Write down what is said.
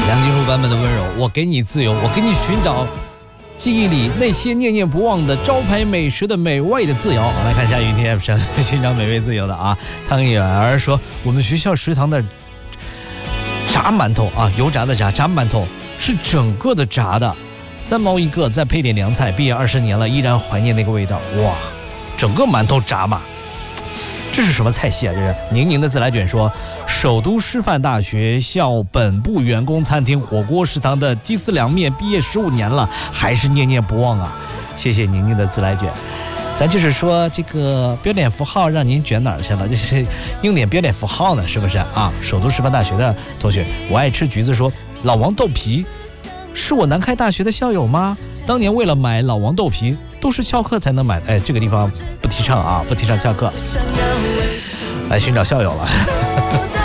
梁静茹版本的温柔，我给你自由，我给你寻找记忆里那些念念不忘的招牌美食的美味的自由。我来看一下云天 App 上寻找美味自由的啊。汤远儿说，我们学校食堂的炸馒头啊，油炸的炸馒头是整个的炸的，3毛一个，再配点凉菜，毕业20年了依然怀念那个味道。哇，整个馒头炸嘛，这是什么菜系啊？这是宁宁的自来卷说，首都师范大学校本部员工餐厅火锅食堂的鸡丝凉面，毕业15年了还是念念不忘啊。谢谢宁宁的自来卷。咱就是说这个标点符号让您卷哪儿去了，就是用点标点符号呢，是不是啊？首都师范大学的同学，我爱吃橘子说，老王豆皮是我南开大学的校友吗？当年为了买老王豆皮都是翘课才能买，哎，这个地方不提倡啊，不提倡翘课，来寻找校友了。